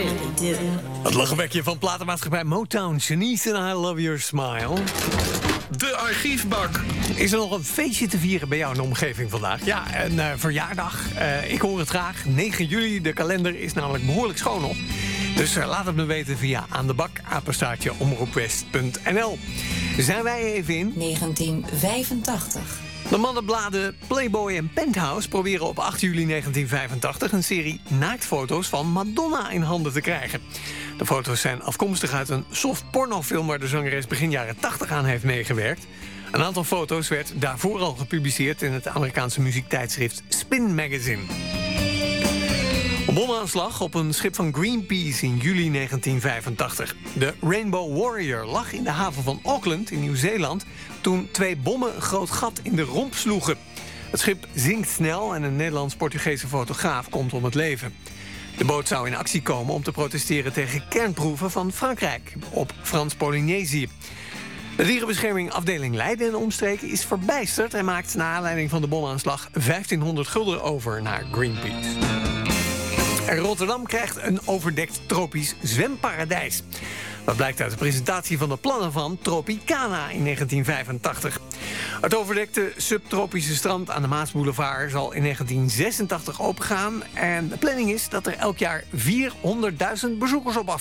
really do. Het lachenbekje van platenmaatschappij Motown, Shanice and I Love Your Smile. De archiefbak. Is er nog een feestje te vieren bij jou in de omgeving vandaag? Ja, een verjaardag. Ik hoor het graag. 9 juli, de kalender is namelijk behoorlijk schoon op. Dus laat het me weten via aandebak@omroepwest.nl. Zijn wij even in 1985. De mannenbladen Playboy en Penthouse proberen op 8 juli 1985... een serie naaktfoto's van Madonna in handen te krijgen. De foto's zijn afkomstig uit een soft pornofilm... waar de zangeres begin jaren 80 aan heeft meegewerkt. Een aantal foto's werd daarvoor al gepubliceerd... in het Amerikaanse muziektijdschrift Spin Magazine. Een bomaanslag op een schip van Greenpeace in juli 1985. De Rainbow Warrior lag in de haven van Auckland in Nieuw-Zeeland... toen 2 bommen een groot gat in de romp sloegen. Het schip zinkt snel en een Nederlands-Portugese fotograaf komt om het leven. De boot zou in actie komen om te protesteren tegen kernproeven van Frankrijk... op Frans-Polynesië. De dierenbescherming afdeling Leiden en omstreken is verbijsterd... en maakt naar aanleiding van de bomaanslag 1500 gulden over naar Greenpeace. En Rotterdam krijgt een overdekt tropisch zwemparadijs. Dat blijkt uit de presentatie van de plannen van Tropicana in 1985. Het overdekte subtropische strand aan de Maasboulevard zal in 1986 opengaan. En de planning is dat er elk jaar 400.000 bezoekers op afkomen.